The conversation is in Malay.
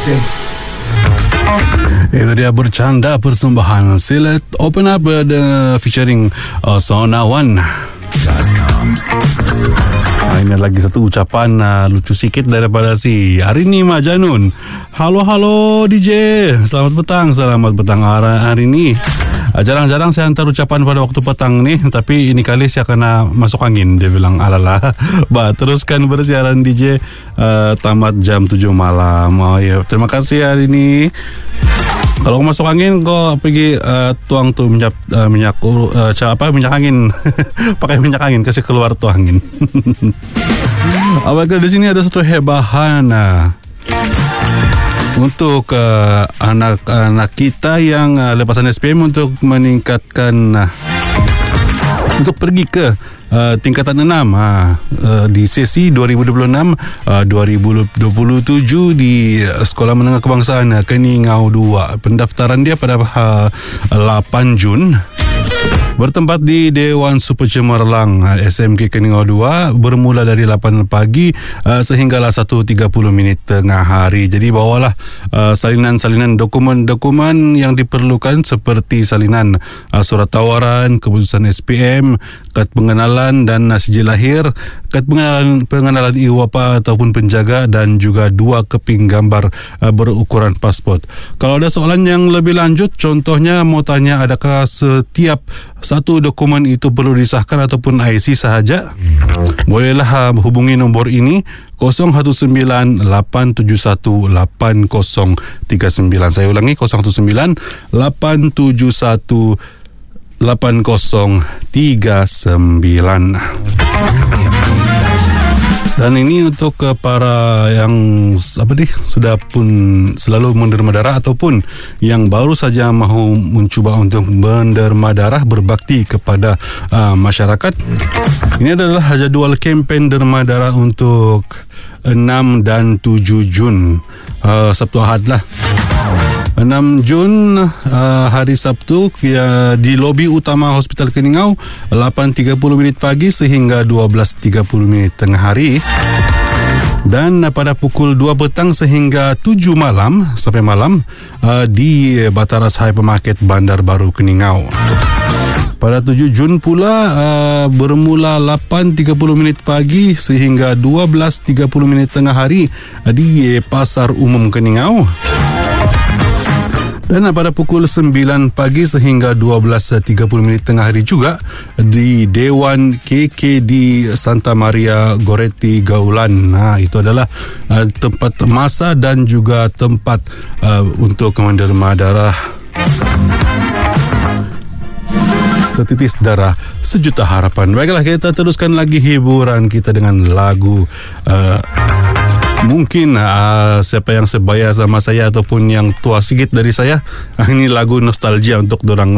Itu dia bercanda persembahan Silet Open Up featuring Sonawan. Ini lagi satu ucapan lucu sikit daripada si Arini Majanun. Halo DJ, selamat petang hari ini. Jarang-jarang saya hantar ucapan pada waktu petang nih, tapi ini kali saya kena masuk angin. Dia bilang alala. Teruskan bersiaran DJ tamat jam 7 malam. Oh ya, terima kasih hari ini. Kalau masuk angin, kau pergi tuang tuh minyak angin. Pakai minyak angin, kasih keluar tuh angin. Apakah di sini ada satu hebahan untuk anak-anak kita yang lepasan SPM untuk meningkatkan untuk pergi ke tingkatan 6 di sesi 2026-2027 di Sekolah Menengah Kebangsaan Keningau 2. Pendaftaran dia pada 8 Jun. Bertempat di Dewan Super Cemerlang SMK Keningau 2, bermula dari 8 pagi sehinggalah 1.30 tengah hari. Jadi bawalah salinan-salinan dokumen-dokumen yang diperlukan seperti salinan surat tawaran, keputusan SPM, kad pengenalan dan sijil lahir, kad pengenalan IWAPA ataupun penjaga, dan juga 2 keping gambar berukuran pasport. Kalau ada soalan yang lebih lanjut, contohnya mau tanya adakah setiap satu dokumen itu perlu disahkan ataupun IC sahaja, bolehlah hubungi nombor ini 019-871-8039. Saya ulangi, 019-871-8039. Dan ini untuk para yang sudah pun selalu menderma darah ataupun yang baru saja mahu mencuba untuk menderma darah berbakti kepada masyarakat. Ini adalah jadual kempen derma darah untuk 6 dan 7 Jun, Sabtu Ahad lah. 6 Jun hari Sabtu di lobi utama Hospital Keningau 8.30 pagi sehingga 12.30 tengah hari, dan pada pukul 2 petang sehingga 7 malam sampai malam di Bataras Hypermarket Bandar Baru Keningau. Pada 7 Jun pula bermula 8.30 pagi sehingga 12.30 tengah hari di Pasar Umum Keningau. Dan pada pukul 9 pagi sehingga 12.30 tengah hari juga di Dewan KK di Santa Maria Goretti Gaulan. Itu adalah tempat masa dan juga tempat untuk menderma darah. Setitis darah, sejuta harapan. Baiklah, kita teruskan lagi hiburan kita dengan lagu mungkin siapa yang sebaya sama saya ataupun yang tua sikit dari saya, ini lagu nostalgia untuk dorang.